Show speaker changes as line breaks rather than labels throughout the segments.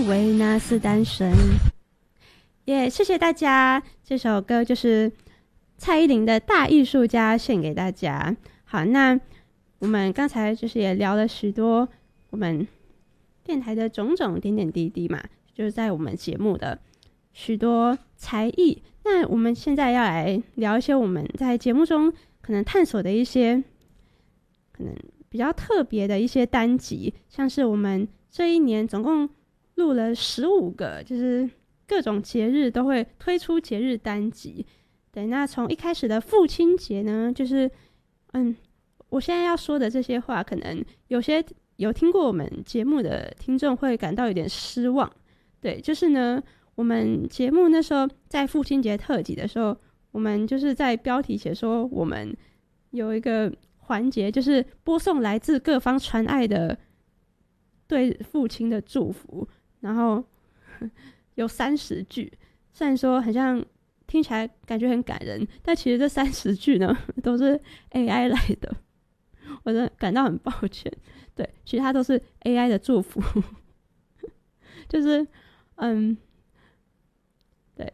为那是单身。谢谢大家，这首歌就是蔡依林的大艺术家，献给大家。好，那我们刚才就是也聊了许多我们电台的种种点点滴滴嘛，就是在我们节目的许多才艺。那我们现在要来聊一些我们在节目中可能探索的一些可能比较特别的一些单集，像是我们这一年总共录了15个，就是各种节日都会推出节日单集。对，那从一开始的父亲节呢，就是我现在要说的这些话，可能有些有听过我们节目的听众会感到有点失望。对，就是呢，我们节目那时候在父亲节特辑的时候，我们就是在标题写说我们有一个环节，就是播送来自各方传爱的对父亲的祝福，然后有30句，虽然说好像听起来感觉很感人，但其实这30句呢都是 AI 来的，我真的感到很抱歉。对，其实它都是 AI 的祝福就是对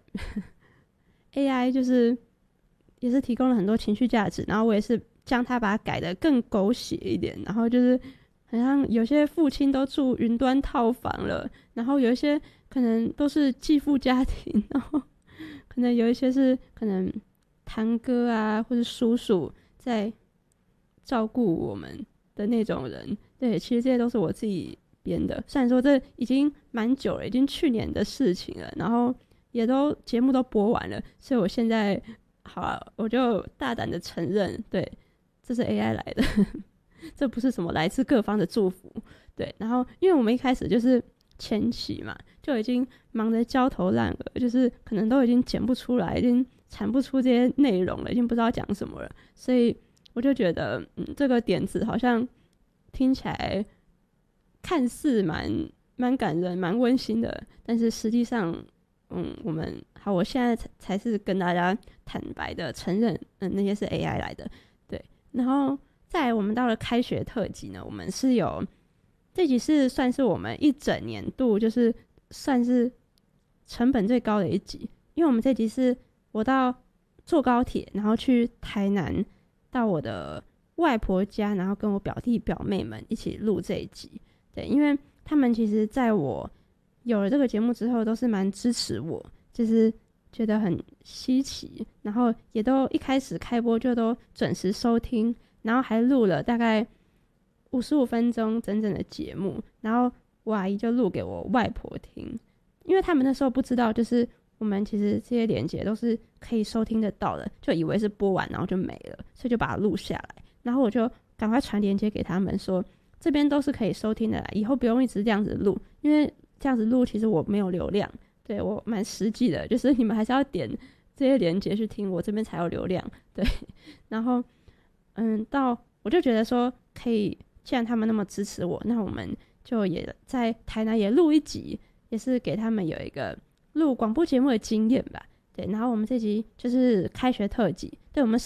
AI 就是也是提供了很多情绪价值，然后我也是将它把它改得更狗血一点，然后就是好像有些父亲都住云端套房了，然后有一些可能都是继父家庭，然后可能有一些是可能堂哥啊或是叔叔在照顾我们的那种人。对，其实这些都是我自己编的，虽然说这已经蛮久了，已经去年的事情了，然后也都节目都播完了，所以我现在好了，我就大胆的承认，对，这是 AI 来的这不是什么来自各方的祝福。对，然后因为我们一开始就是前期嘛，就已经忙得焦头烂额，就是可能都已经剪不出来，已经产不出这些内容了，已经不知道讲什么了，所以我就觉得这个点子好像听起来看似蛮感人蛮温馨的，但是实际上我现在才是跟大家坦白的承认那些是 AI 来的。对，然后再来我们到了开学特辑呢，我们是有这集是算是我们一整年度就是算是成本最高的一集，因为我们这集是我到坐高铁然后去台南到我的外婆家，然后跟我表弟表妹们一起录这一集。对，因为他们其实在我有了这个节目之后都是蛮支持我，就是觉得很稀奇，然后也都一开始开播就都准时收听，然后还录了大概55分钟整整的节目，然后我阿姨就录给我外婆听，因为他们那时候不知道就是我们其实这些连结都是可以收听得到的，就以为是播完然后就没了，所以就把它录下来，然后我就赶快传连结给他们说这边都是可以收听的啦，以后不用一直这样子录，因为这样子录其实我没有流量，对，我蛮实际的，就是你们还是要点这些连结去听，我这边才有流量。对，然后到我就觉得说可以，既然他们那么支持我，那我们就也在台南也录一集，也是给他们有一个录广播节目的经验吧。对，然后我们这集就是开学特辑，对，我们